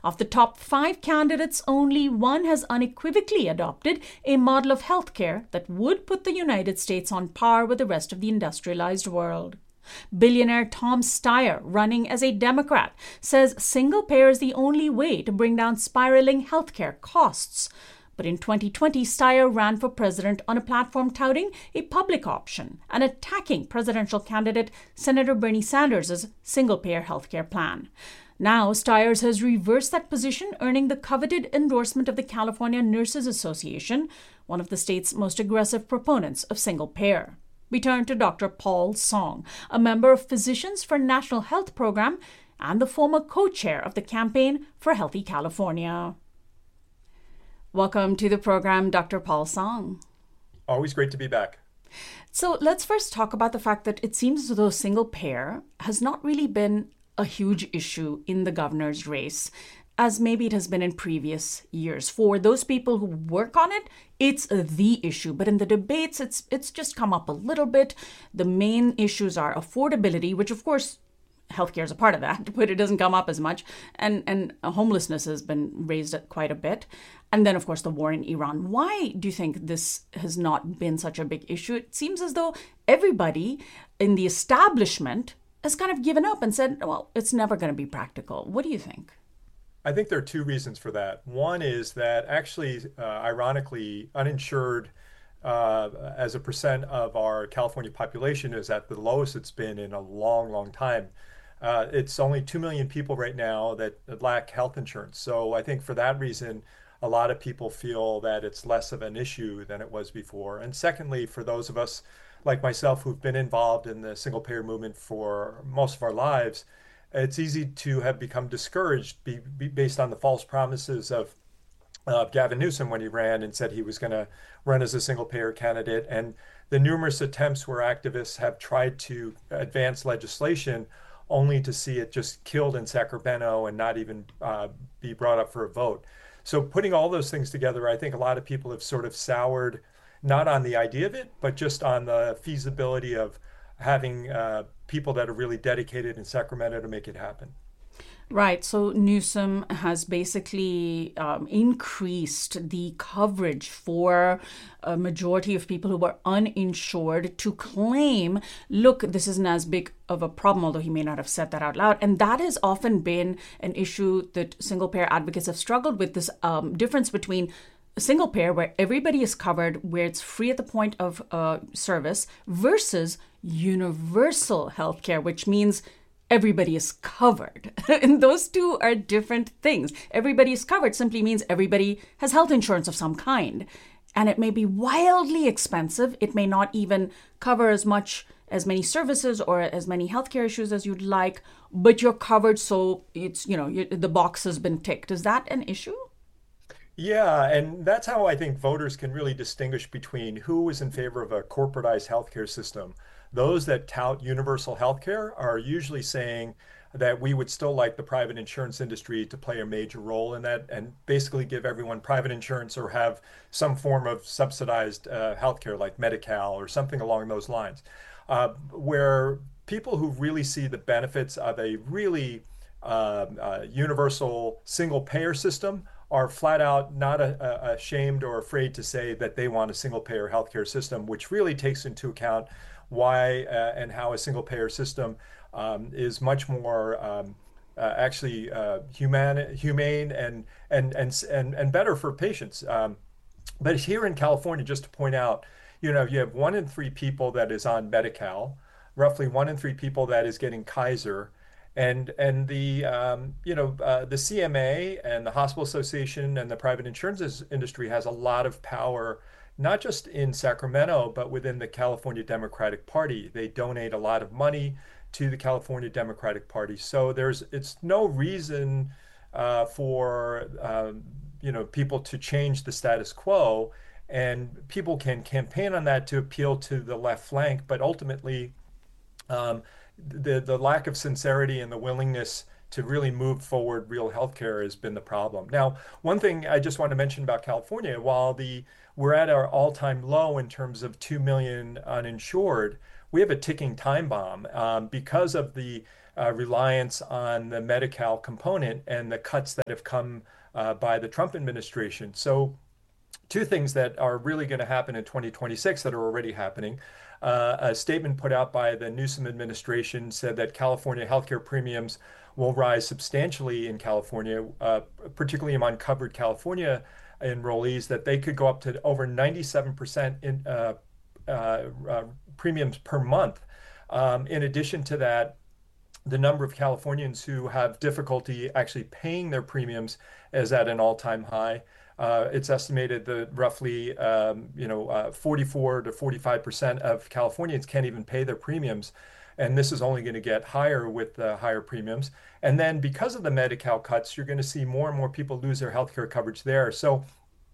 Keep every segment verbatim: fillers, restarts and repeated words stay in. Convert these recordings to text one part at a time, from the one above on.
Of the top five candidates, only one has unequivocally adopted a model of healthcare that would put the United States on par with the rest of the industrialized world. Billionaire Tom Steyer, running as a Democrat, says single payer is the only way to bring down spiraling healthcare costs. But in twenty twenty, Steyer ran for president on a platform touting a public option and attacking presidential candidate Senator Bernie Sanders' single-payer healthcare plan. Now, Steyer has reversed that position, earning the coveted endorsement of the California Nurses Association, one of the state's most aggressive proponents of single-payer. We turn to Doctor Paul Song, a member of Physicians for National Health Program and the former co-chair of the Campaign for Healthy California. Welcome to the program, Doctor Paul Song. Always great to be back. So let's first talk about the fact that it seems as though single payer has not really been a huge issue in the governor's race, as maybe it has been in previous years. For those people who work on it, it's the issue. But in the debates, it's it's just come up a little bit. The main issues are affordability, which of course healthcare is a part of that, but it doesn't come up as much. And, and homelessness has been raised quite a bit. And then, of course, the war in Iran. Why do you think this has not been such a big issue? It seems as though everybody in the establishment has kind of given up and said, well, it's never going to be practical. What do you think? I think there are two reasons for that. One is that actually, uh, ironically, uninsured uh, as a percent of our California population is at the lowest it's been in a long, long time. Uh, it's only two million people right now that, that lack health insurance. So I think for that reason, a lot of people feel that it's less of an issue than it was before. And secondly, for those of us like myself who've been involved in the single payer movement for most of our lives, it's easy to have become discouraged be, be based on the false promises of uh, Gavin Newsom when he ran and said he was going to run as a single payer candidate, and the numerous attempts where activists have tried to advance legislation only to see it just killed in Sacramento and not even uh, be brought up for a vote. So putting all those things together, I think a lot of people have sort of soured, not on the idea of it, but just on the feasibility of having uh, people that are really dedicated in Sacramento to make it happen. Right. So Newsom has basically um, increased the coverage for a majority of people who were uninsured to claim, look, this isn't as big of a problem, although he may not have said that out loud. And that has often been an issue that single payer advocates have struggled with, this um, difference between a single payer where everybody is covered, where it's free at the point of uh, service, versus universal healthcare, which means everybody is covered. And those two are different things. Everybody is covered simply means everybody has health insurance of some kind. And it may be wildly expensive. It may not even cover as much, as many services or as many healthcare issues as you'd like, but you're covered, so it's, you know, you, the box has been ticked. Is that an issue? Yeah, and that's how I think voters can really distinguish between who is in favor of a corporatized healthcare system. Those that tout universal healthcare are usually saying that we would still like the private insurance industry to play a major role in that and basically give everyone private insurance or have some form of subsidized uh, healthcare like Medi-Cal or something along those lines. Uh, where people who really see the benefits of a really uh, uh, universal single payer system are flat out not a, a, ashamed or afraid to say that they want a single payer healthcare system, which really takes into account why uh, and how a single payer system um, is much more um, uh, actually uh, human, humane and, and, and, and, and better for patients. Um, but here in California, just to point out, you know, you have one in three people that is on Medi-Cal, roughly one in three people that is getting Kaiser. And and the um, you know uh, the C M A and the Hospital Association and the private insurance industry has a lot of power, not just in Sacramento, but within the California Democratic Party. They donate a lot of money to the California Democratic Party. So there's it's no reason uh, for um, you know people to change the status quo, and people can campaign on that to appeal to the left flank, but ultimately. Um, The, the lack of sincerity and the willingness to really move forward real healthcare has been the problem. Now, one thing I just want to mention about California, while the we're at our all-time low in terms of two million uninsured, we have a ticking time bomb um, because of the uh, reliance on the Medi-Cal component and the cuts that have come uh, by the Trump administration. So two things that are really going to happen in twenty twenty-six that are already happening. Uh, a statement put out by the Newsom administration said that California healthcare premiums will rise substantially in California, uh, particularly among covered California enrollees, that they could go up to over ninety-seven percent in uh, uh, uh, premiums per month. Um, in addition to that, the number of Californians who have difficulty actually paying their premiums is at an all-time high. Uh, it's estimated that roughly, um, you know, uh, forty-four to forty-five percent of Californians can't even pay their premiums. And this is only going to get higher with the higher premiums. And then because of the Medi-Cal cuts, you're going to see more and more people lose their healthcare coverage there. So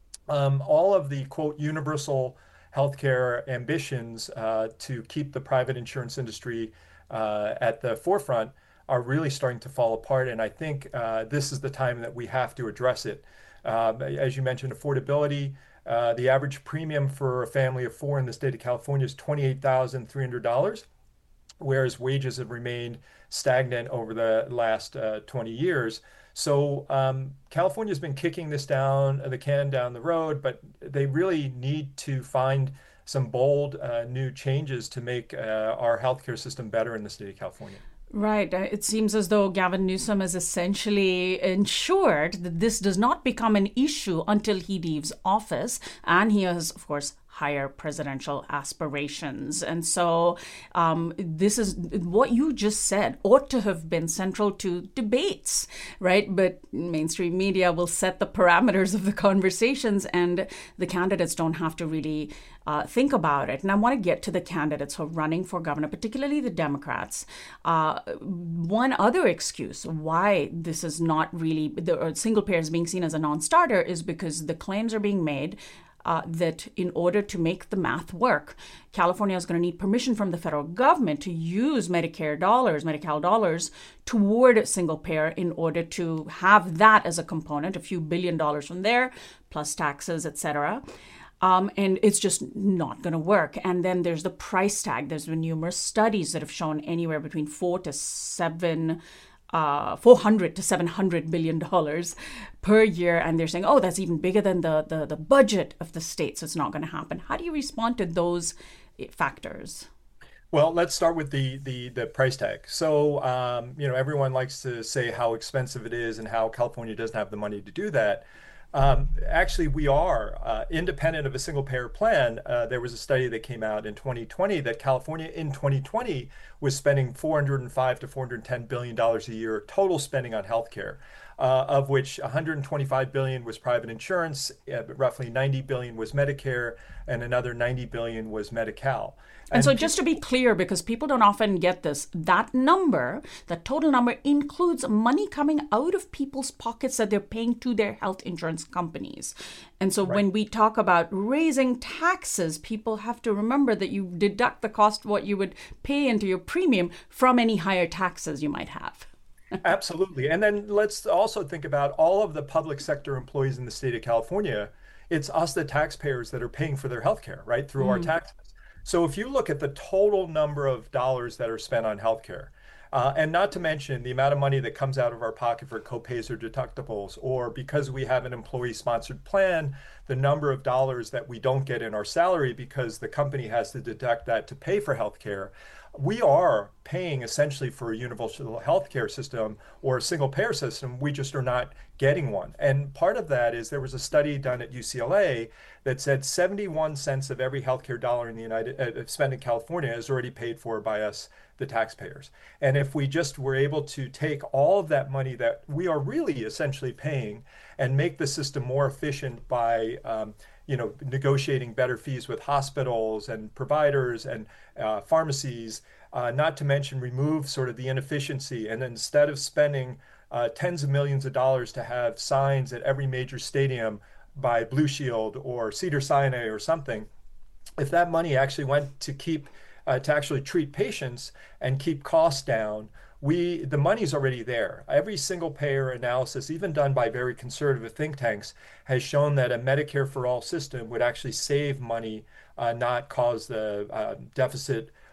um, all of the, quote, universal healthcare ambitions uh, to keep the private insurance industry uh, at the forefront are really starting to fall apart. And I think uh, this is the time that we have to address it. Uh, as you mentioned, affordability, uh, the average premium for a family of four in the state of California is twenty-eight thousand three hundred dollars, whereas wages have remained stagnant over the last uh, twenty years. So um, California's been kicking this down, the can down the road, but they really need to find some bold uh, new changes to make uh, our healthcare system better in the state of California. Right. Uh, It seems as though Gavin Newsom has essentially ensured that this does not become an issue until he leaves office. And he has, of course, higher presidential aspirations. And so um, this is what you just said ought to have been central to debates, right? But mainstream media will set the parameters of the conversations, and the candidates don't have to really uh, think about it. And I want to get to the candidates who are running for governor, particularly the Democrats. Uh, one other excuse why this is not really, the single payer is being seen as a non-starter is because the claims are being made Uh, that in order to make the math work, California is going to need permission from the federal government to use Medicare dollars, Medi-Cal dollars, toward single payer in order to have that as a component, a few billion dollars from there, plus taxes, et cetera. Um, and it's just not going to work. And then there's the price tag. There's been numerous studies that have shown anywhere between four to seven Uh, four hundred to seven hundred billion dollars per year, and they're saying, oh, that's even bigger than the, the the budget of the state, so it's not going to happen. How do you respond to those factors? Well, let's start with the the the price tag. So, um, you know, everyone likes to say how expensive it is and how California doesn't have the money to do that. Um, actually, we are uh, independent of a single payer plan. Uh, there was a study that came out in twenty twenty that California in twenty twenty was spending four hundred five to four hundred ten billion dollars a year total spending on healthcare, uh, of which one hundred twenty-five billion was private insurance, uh, roughly ninety billion was Medicare, and another ninety billion was Medi-Cal. And, and so just to be clear, because people don't often get this, that number, that total number includes money coming out of people's pockets that they're paying to their health insurance companies. And so right. when we talk about raising taxes, people have to remember that you deduct the cost, what you would pay into your premium from any higher taxes you might have. Absolutely. And then let's also think about all of the public sector employees in the state of California. It's us, the taxpayers, that are paying for their healthcare, right, through mm. our taxes. So if you look at the total number of dollars that are spent on healthcare, uh, and not to mention the amount of money that comes out of our pocket for copays or deductibles, or because we have an employee-sponsored plan, the number of dollars that we don't get in our salary because the company has to deduct that to pay for healthcare, we are paying essentially for a universal healthcare system or a single payer system. We just are not getting one. And part of that is there was a study done at U C L A that said seventy-one cents of every healthcare dollar in the United uh, spent in California is already paid for by us, the taxpayers. And if we just were able to take all of that money that we are really essentially paying and make the system more efficient by um, you know, negotiating better fees with hospitals and providers and uh, pharmacies, uh, not to mention remove sort of the inefficiency. And instead of spending uh, tens of millions of dollars to have signs at every major stadium by Blue Shield or Cedars-Sinai or something, if that money actually went to keep, uh, to actually treat patients and keep costs down, we the money's already there. Every single payer analysis, even done by very conservative think tanks, has shown that a Medicare for all system would actually save money, uh, not cause the uh, deficit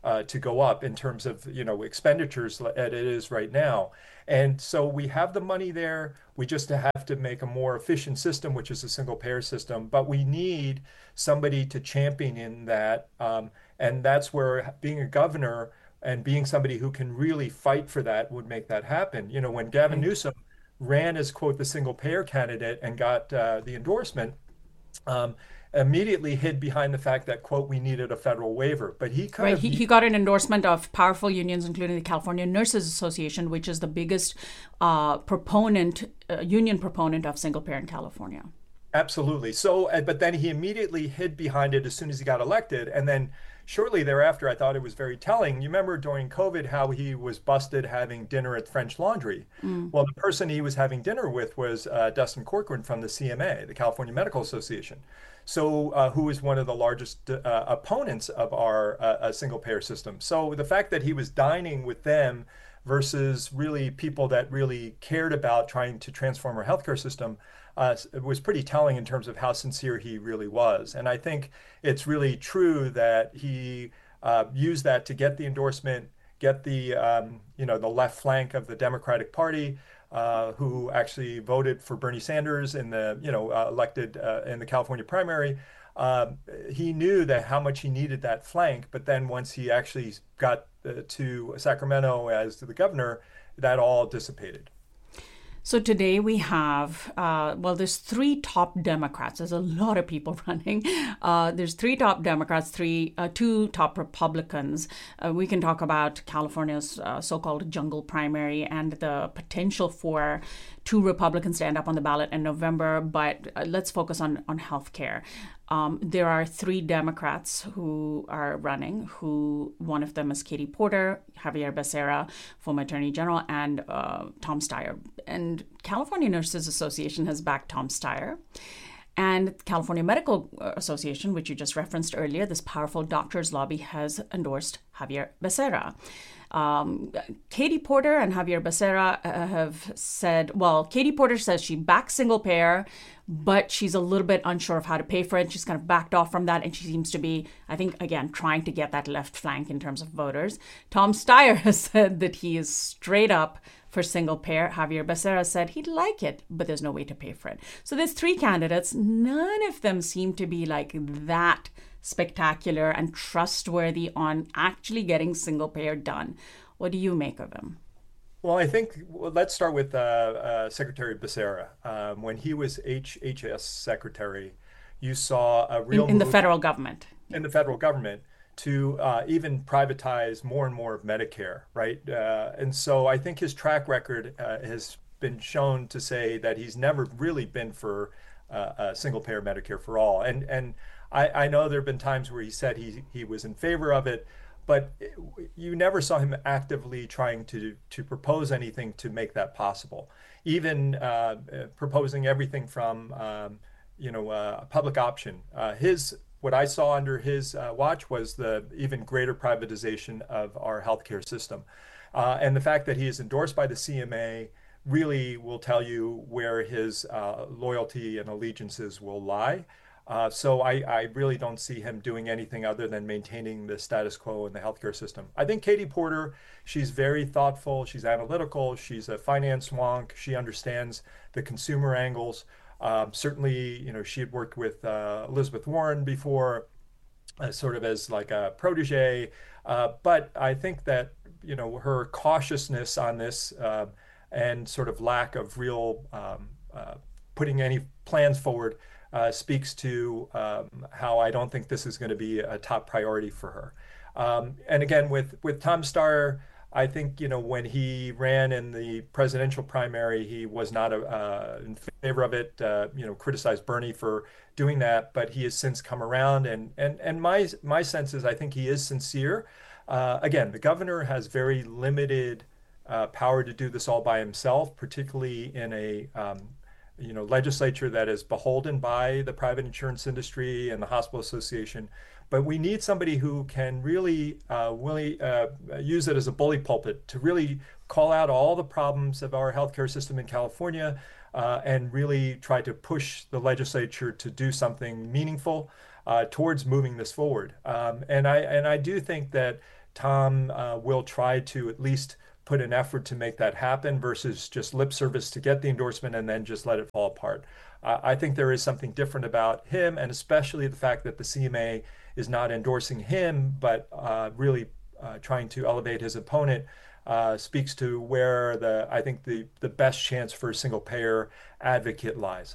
uh, to go up in terms of, you know, expenditures as it is right now. And so we have the money there. We just have to make a more efficient system, which is a single payer system. But we need somebody to champion in that. Um, and that's where being a governor and being somebody who can really fight for that would make that happen. You know, when Gavin Right. Newsom ran as, quote, the single payer candidate and got uh, the endorsement, um, immediately hid behind the fact that, quote, we needed a federal waiver. But he kind Right. of He, he got an endorsement of powerful unions, including the California Nurses Association, which is the biggest uh, proponent, uh, union proponent of single payer in California. Absolutely. So, uh, but then he immediately hid behind it as soon as he got elected. And then shortly thereafter, I thought it was very telling. You remember during COVID how he was busted having dinner at French Laundry? Mm. Well, the person he was having dinner with was uh, Dustin Corcoran from the C M A, the California Medical Association. So, uh, who is one of the largest uh, opponents of our uh, single payer system. So, the fact that he was dining with them versus really people that really cared about trying to transform our healthcare system uh, was pretty telling in terms of how sincere he really was. And I think it's really true that he uh, used that to get the endorsement, get the um, you know the left flank of the Democratic Party, uh, who actually voted for Bernie Sanders in the you know uh, elected uh, in the California primary. Um, he knew that how much he needed that flank, but then once he actually got uh, to Sacramento as the governor, that all dissipated. So today we have, uh, well, there's three top Democrats. There's a lot of people running. Uh, there's three top Democrats, three, uh, two top Republicans. Uh, we can talk about California's uh, so-called jungle primary and the potential for two Republicans to end up on the ballot in November. But uh, let's focus on on healthcare. Um, there are three Democrats who are running, who one of them is Katie Porter, Javier Becerra, former Attorney General, and uh, Tom Steyer. And California Nurses Association has backed Tom Steyer. And California Medical Association, which you just referenced earlier, this powerful doctors lobby, has endorsed Javier Becerra. Um, Katie Porter and Javier Becerra uh, have said, well, Katie Porter says she backs single payer, but she's a little bit unsure of how to pay for it. She's kind of backed off from that, and she seems to be, I think, again, trying to get that left flank in terms of voters. Tom Steyer has said that he is straight up for single payer. Javier Becerra said he'd like it, but there's no way to pay for it. So there's three candidates. None of them seem to be like that spectacular and trustworthy on actually getting single payer done. What do you make of them? Well, I think well, let's start with uh, uh, Secretary Becerra. Um, when he was H H S Secretary, you saw a real In, in the move federal government. in the federal government to uh, even privatize more and more of Medicare, right? Uh, and so I think his track record uh, has been shown to say that he's never really been for uh, a single payer Medicare for all. And and I, I know there have been times where he said he he was in favor of it, but you never saw him actively trying to to propose anything to make that possible. Even uh, proposing everything from um, you know uh, a public option. Uh, his what I saw under his uh, watch was the even greater privatization of our healthcare system, uh, and the fact that he is endorsed by the C M A really will tell you where his uh, loyalty and allegiances will lie. Uh, so I, I really don't see him doing anything other than maintaining the status quo in the healthcare system. I think Katie Porter, she's very thoughtful, she's analytical, she's a finance wonk, she understands the consumer angles. Um, certainly, you know, she had worked with uh, Elizabeth Warren before, uh, sort of as like a protege. Uh, but I think that, you know, her cautiousness on this uh, and sort of lack of real um, uh, putting any plans forward Uh, speaks to um, how I don't think this is going to be a top priority for her. Um, and again, with with Tom Steyer, I think you know when he ran in the presidential primary, he was not a, uh, in favor of it. Uh, you know, criticized Bernie for doing that, but he has since come around. And and and my my sense is I think he is sincere. Uh, again, the governor has very limited uh, power to do this all by himself, particularly in a um, you know, legislature that is beholden by the private insurance industry and the hospital association. But we need somebody who can really, uh, really uh, use it as a bully pulpit to really call out all the problems of our healthcare system in California uh, and really try to push the legislature to do something meaningful uh, towards moving this forward. Um, and I and I do think that Tom uh, will try to at least put an effort to make that happen versus just lip service to get the endorsement and then just let it fall apart. Uh, I think there is something different about him, and especially the fact that the C M A is not endorsing him, but uh, really uh, trying to elevate his opponent. Uh, speaks to where the I think the the best chance for a single payer advocate lies.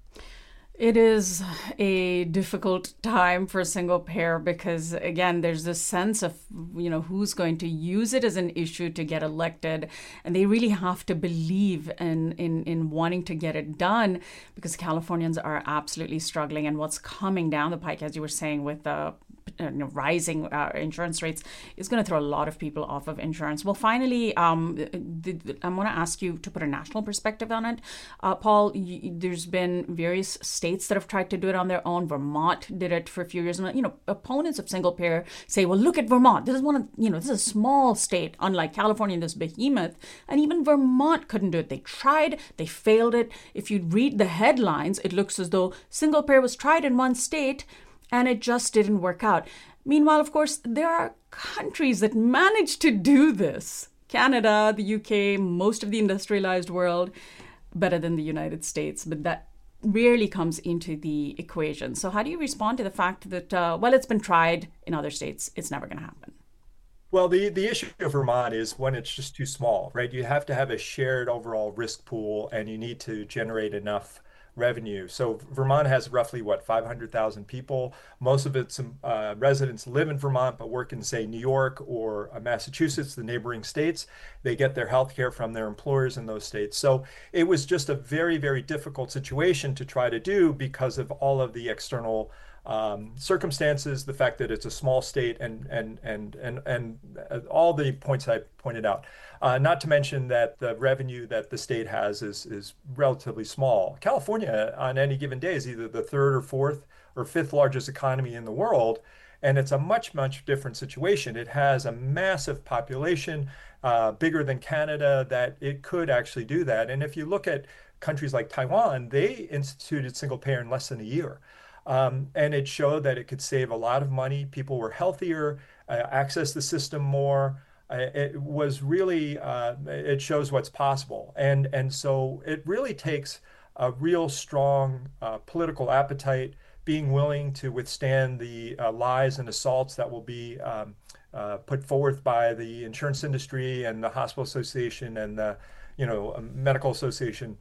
It is a difficult time for single payer because, again, there's this sense of, you know, who's going to use it as an issue to get elected. And they really have to believe in, in, in wanting to get it done because Californians are absolutely struggling. And what's coming down the pike, as you were saying, with the you know, rising uh, insurance rates is going to throw a lot of people off of insurance. Well, finally, um, the, the, I'm going to ask you to put a national perspective on it. Uh, Paul, y- there's been various states that have tried to do it on their own. Vermont did it for a few years. And, you know, opponents of single payer say, well, look at Vermont. This is one of, you know, this is a small state, unlike California, this behemoth. And even Vermont couldn't do it. They tried, they failed it. If you read the headlines, it looks as though single payer was tried in one state, and it just didn't work out. Meanwhile, of course, there are countries that managed to do this. Canada, the U K, most of the industrialized world, better than the United States. But that rarely comes into the equation. So how do you respond to the fact that, uh, well, it's been tried in other states, it's never going to happen? Well, the, the issue of Vermont is when it's just too small, right? You have to have a shared overall risk pool, and you need to generate enough revenue. So Vermont has roughly, what, five hundred thousand people. Most of its uh, residents live in Vermont, but work in, say, New York or uh, Massachusetts, the neighboring states. They get their health care from their employers in those states. So it was just a very, very difficult situation to try to do because of all of the external Um, circumstances, the fact that it's a small state, and and and and and all the points I pointed out. Uh, not to mention that the revenue that the state has is is relatively small. California, on any given day, is either the third or fourth or fifth largest economy in the world, and it's a much much different situation. It has a massive population, uh, bigger than Canada, that it could actually do that. And if you look at countries like Taiwan, they instituted single payer in less than a year. Um, and it showed that it could save a lot of money. People were healthier, uh, access the system more. Uh, it was really, uh, it shows what's possible. And, and so it really takes a real strong uh, political appetite, being willing to withstand the uh, lies and assaults that will be um, uh, put forth by the insurance industry and the hospital association and the, you know, medical association.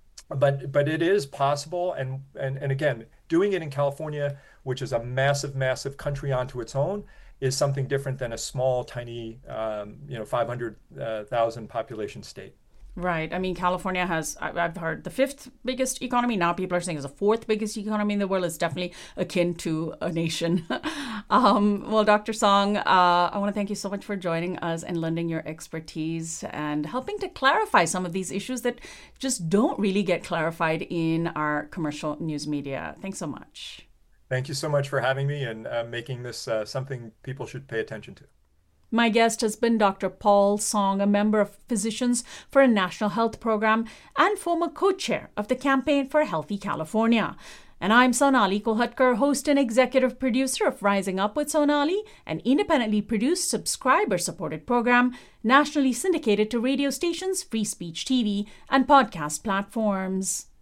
But but it is possible, and, and and again, doing it in California, which is a massive, massive country onto its own, is something different than a small, tiny, um, you know, five hundred thousand population state. Right. I mean, California has, I've heard, the fifth biggest economy. Now people are saying it's the fourth biggest economy in the world. It's definitely akin to a nation. um, well, Doctor Song, uh, I want to thank you so much for joining us and lending your expertise and helping to clarify some of these issues that just don't really get clarified in our commercial news media. Thanks so much. Thank you so much for having me and uh, making this uh, something people should pay attention to. My guest has been Doctor Paul Song, a member of Physicians for a National Health Program and former co-chair of the Campaign for a Healthy California. And I'm Sonali Kolhatkar, host and executive producer of Rising Up with Sonali, an independently produced, subscriber-supported program nationally syndicated to radio stations, free speech T V, and podcast platforms.